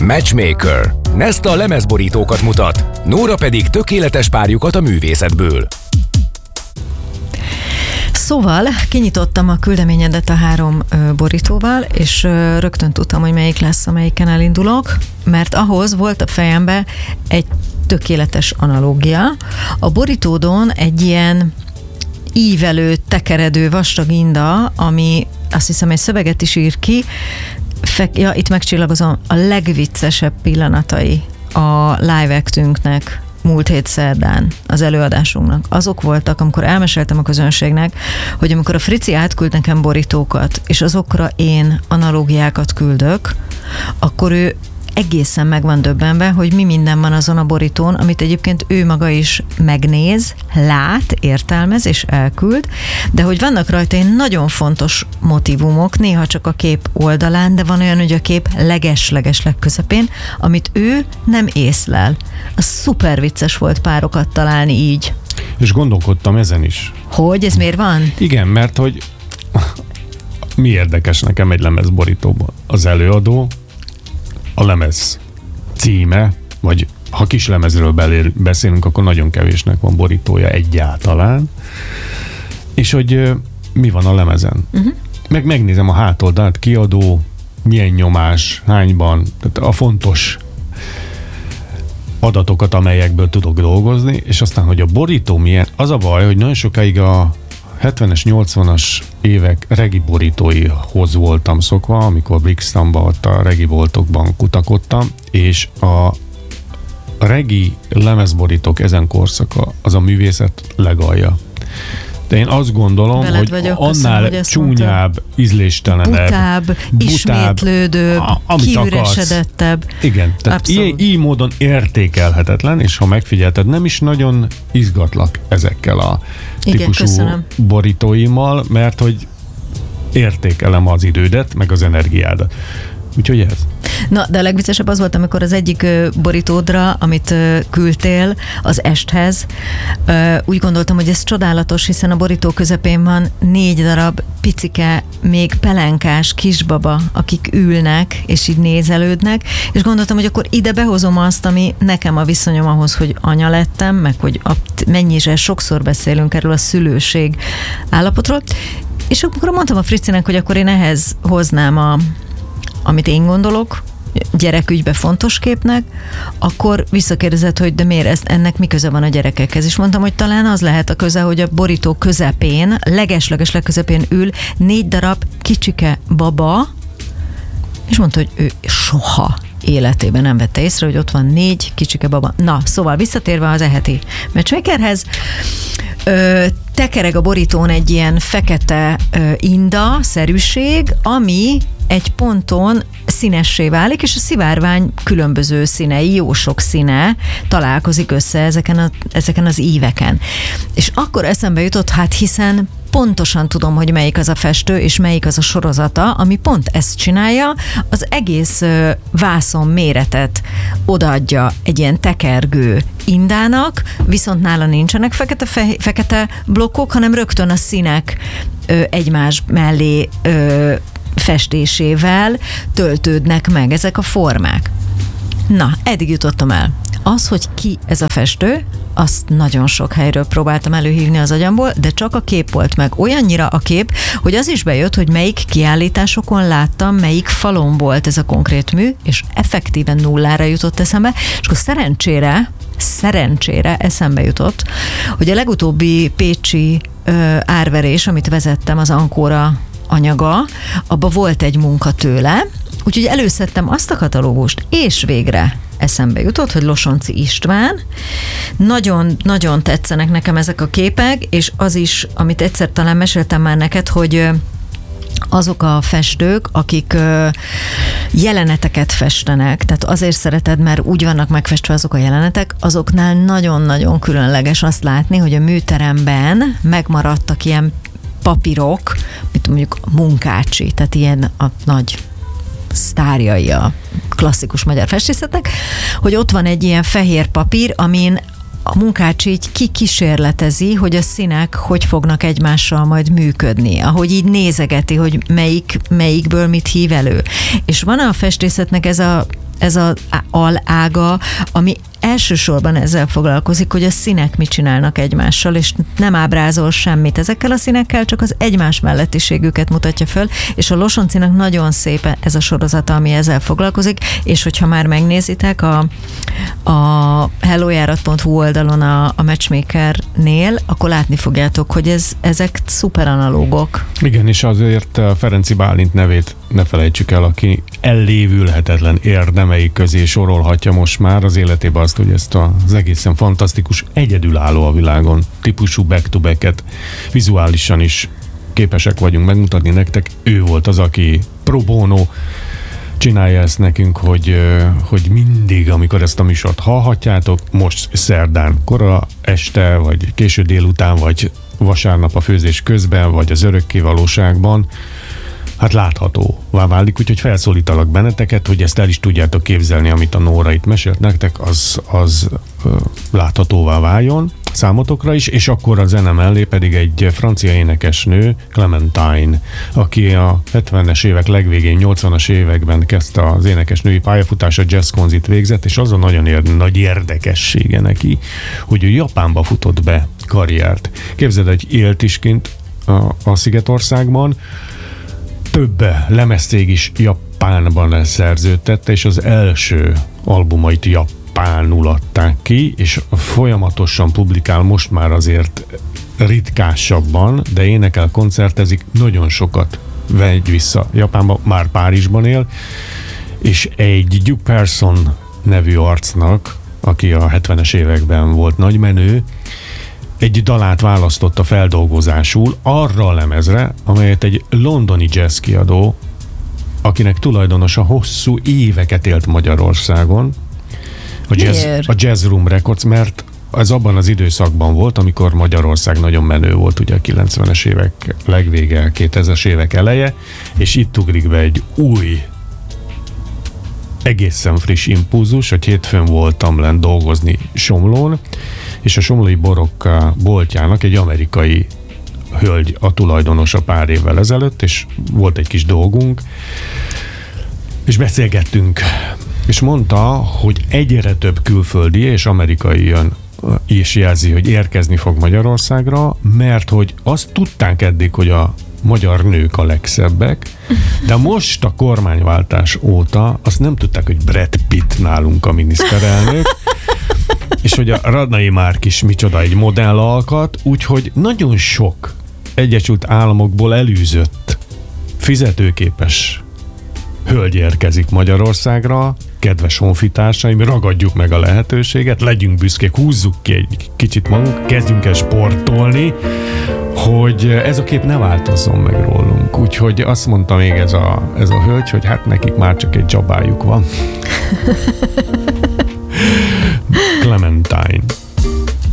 Matchmaker. Nesta lemezborítókat mutat, Nóra pedig tökéletes párjukat a művészetből. Szóval kinyitottam a küldeményedet a 3 borítóval, és rögtön tudtam, hogy melyik lesz, amelyiken elindulok, mert ahhoz volt a fejembe egy tökéletes analógia. A borítódon egy ilyen ívelő, tekeredő, vastag inda, ami azt hiszem egy szöveget is ír ki, itt megcsillagozom, a legviccesebb pillanatai a live actünknek múlt hét szerdán, az előadásunknak. Azok voltak, amikor elmeséltem a közönségnek, hogy amikor a Frici átküld nekem borítókat, és azokra én analógiákat küldök, akkor ő egészen meg van döbbenve, hogy mi minden van azon a borítón, amit egyébként ő maga is megnéz, lát, értelmez és elküld, de hogy vannak rajta egy nagyon fontos motívumok, néha csak a kép oldalán, de van olyan, hogy a kép leges-leges legközepén, amit ő nem észlel. Az szuper vicces volt párokat találni így. És gondolkodtam ezen is. Hogy? Ez miért van? Igen, mert hogy mi érdekes nekem egy lemezborítóban? Az előadó, a lemez címe, vagy ha kis lemezről beszélünk, akkor nagyon kevésnek van borítója egyáltalán, és hogy mi van a lemezen. Megnézem a hátoldalt, kiadó, milyen nyomás, hányban, tehát a fontos adatokat, amelyekből tudok dolgozni, és aztán, hogy a borító milyen, az a baj, hogy nagyon sokáig a 70-es, 80-as évek regi borítóihoz voltam szokva, amikor Brixtonba ott a regi boltokban kutakodtam, és a regi lemezborítók ezen korszaka az a művészet legalja. De én azt gondolom, Veled hogy vagyok, annál köszönöm, hogy csúnyább, ízléstelenebb, butább, ismétlődőbb, kiüresedettebb. Igen, tehát így módon értékelhetetlen, és ha megfigyelted, nem is nagyon izgatlak ezekkel a típusú borítóimmal, mert hogy értékelem az idődet, meg az energiádat. Úgyhogy ez. Na, de a legviccesebb az volt, amikor az egyik borítódra, amit küldtél az esthez, úgy gondoltam, hogy ez csodálatos, hiszen a borító közepén van 4 darab picike, még pelenkás kisbaba, akik ülnek, és így nézelődnek, és gondoltam, hogy akkor ide behozom azt, ami nekem a viszonyom ahhoz, hogy anya lettem, meg hogy mennyire sokszor beszélünk erről a szülőség állapotról, és akkor mondtam a Fricinek, hogy akkor én ehhez hoznám amit én gondolok, gyerekügybe fontos képnek, akkor visszakérdezett, hogy de miért ennek mi köze van a gyerekekhez. És mondtam, hogy talán az lehet a köze, hogy a borító közepén, leges-leges legközepén ül 4 darab kicsike baba, és mondta, hogy ő soha életében nem vette észre, hogy ott van 4 kicsike baba. Na, szóval visszatérve az eheti matchmakerhez, tekereg a borítón egy ilyen fekete inda-szerűség, ami egy ponton színessé válik, és a szivárvány különböző színei, jó sok színe találkozik össze ezeken az íveken. És akkor eszembe jutott, hát hiszen pontosan tudom, hogy melyik az a festő, és melyik az a sorozata, ami pont ezt csinálja, az egész vászon méretet odaadja egy ilyen tekergő indának, viszont nála nincsenek fekete blokkok, hanem rögtön a színek egymás mellé festésével töltődnek meg ezek a formák. Na, eddig jutottam el. Az, hogy ki ez a festő, azt nagyon sok helyről próbáltam előhívni az agyamból, de csak a kép volt meg. Olyannyira a kép, hogy az is bejött, hogy melyik kiállításokon láttam, melyik falon volt ez a konkrét mű, és effektíven 0-ra jutott eszembe, és akkor szerencsére eszembe jutott, hogy a legutóbbi pécsi árverés, amit vezettem, az Ankóra anyaga, abba volt egy munka tőle, úgyhogy előszedtem azt a katalógust, és végre eszembe jutott, hogy Losonczy István. Nagyon tetszenek nekem ezek a képek, és az is, amit egyszer talán meséltem már neked, hogy azok a festők, akik jeleneteket festenek, tehát azért szereted, mert úgy vannak megfestve azok a jelenetek, azoknál nagyon-nagyon különleges azt látni, hogy a műteremben megmaradtak ilyen papírok, mint mondjuk Munkácsi, tehát ilyen a nagy sztárjai a klasszikus magyar festészetnek, hogy ott van egy ilyen fehér papír, amin a Munkácsi így kikísérletezi, hogy a színek hogy fognak egymással majd működni, ahogy így nézegeti, hogy melyikből mit hív elő. És van a festészetnek ez a ez az alága, ami elsősorban ezzel foglalkozik, hogy a színek mit csinálnak egymással, és nem ábrázol semmit ezekkel a színekkel, csak az egymás mellettiségüket mutatja föl, és a Losoncinak nagyon szép ez a sorozata, ami ezzel foglalkozik, és hogyha már megnézitek a hellojárat.hu oldalon a Matchmakernél, akkor látni fogjátok, hogy ezek szuper analógok. Igen, és azért Ferenci Bálint nevét ne felejtsük el, aki ellévülhetetlen érdemei közé sorolhatja most már az életében azt, hogy ezt az egészen fantasztikus, egyedülálló a világon típusú back-to-backet vizuálisan is képesek vagyunk megmutatni nektek. Ő volt az, aki pro bono csinálja ezt nekünk, hogy mindig, amikor ezt a műsort hallhatjátok, most szerdán kora este, vagy késő délután, vagy vasárnap a főzés közben, vagy az örökké valóságban, hát láthatóvá válik, úgyhogy felszólítalak benneteket, hogy ezt el is tudjátok képzelni, amit a Nóra itt mesélt nektek, az láthatóvá váljon számotokra is, és akkor a zene mellé pedig egy francia énekesnő, Clementine, aki a 70-es évek legvégén, 80-as években kezdte az énekesnői pályafutása, jazzkonzit végzett, és az a nagyon nagy érdekessége neki, hogy ő Japánba futott be karriert. Képzeld, hogy élt is kint a Szigetországban, több lemezcég is Japánban szerződtette, és az első albumait japánul adták ki, és folyamatosan publikál most már azért ritkásabban, de énekel, koncertezik, nagyon sokat vegy vissza Japánba, már Párizsban él, és egy Duke Person nevű arcnak, aki a 70-es években volt nagymenő, egy dalát választott a feldolgozásul arra a lemezre, amelyet egy londoni jazz kiadó, akinek tulajdonosa hosszú éveket élt Magyarországon, a Jazz Room Records, mert ez abban az időszakban volt, amikor Magyarország nagyon menő volt, ugye a 90-es évek legvége, 2000-es évek eleje, és itt ugrik be egy új, egészen friss impulzus, hogy hétfőn voltam lent dolgozni Somlón, és a somlói borok boltjának egy amerikai hölgy a tulajdonosa pár évvel ezelőtt, és volt egy kis dolgunk, és beszélgettünk, és mondta, hogy egyre több külföldi és amerikai jön, és jelzi, hogy érkezni fog Magyarországra, mert hogy azt tudták eddig, hogy a magyar nők a legszebbek, de most a kormányváltás óta azt nem tudták, hogy Brad Pitt nálunk a miniszterelnök, és hogy a Radnai Márk is micsoda egy modellalkat, úgyhogy nagyon sok Egyesült Államokból elűzött, fizetőképes hölgy érkezik Magyarországra. Kedves honfitársaim, ragadjuk meg a lehetőséget, legyünk büszkék, húzzuk ki egy kicsit magunk, kezdjünk el sportolni, hogy ez a kép ne változzon meg rólunk. Úgyhogy azt mondta még ez a hölgy, hogy hát nekik már csak egy dzsabájuk van. Clementine.